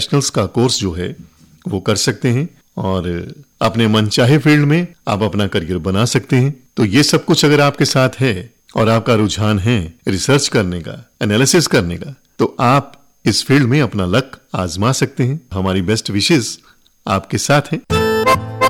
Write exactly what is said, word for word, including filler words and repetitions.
Professionals का course जो है वो कर सकते हैं और अपने मनचाहे फील्ड में आप अपना करियर बना सकते हैं। तो ये सब कुछ अगर आपके साथ है और आपका रुझान है रिसर्च करने का, एनालिसिस करने का, तो आप इस फील्ड में अपना लक आजमा सकते हैं। हमारी बेस्ट विशेस आपके साथ हैं।